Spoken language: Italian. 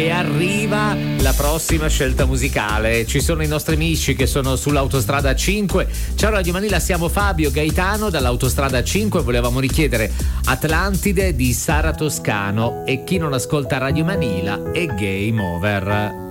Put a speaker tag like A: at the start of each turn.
A: E arriva la prossima scelta musicale. Ci sono i nostri amici che sono sull'autostrada 5. Ciao Radio Manila, siamo Fabio Gaetano dall'autostrada 5. Volevamo richiedere Atlantide di Sara Toscano, e chi non ascolta Radio Manila è game over.